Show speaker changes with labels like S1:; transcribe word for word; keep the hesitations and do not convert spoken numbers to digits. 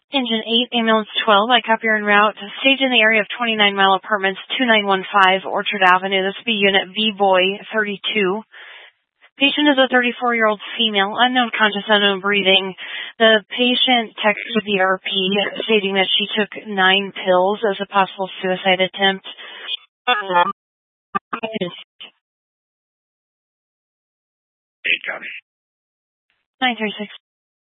S1: Engine eight, Ambulance twelve, I copy your en route. Stage in the area of twenty-nine Mile Apartments, two nine one five Orchard Avenue. This will be Unit V-Boy thirty-two. Patient is a thirty-four-year-old female, unknown conscious, unknown breathing. The patient texted the R P stating that she took nine pills as a possible suicide attempt.
S2: Eight, copy.
S1: nine three six.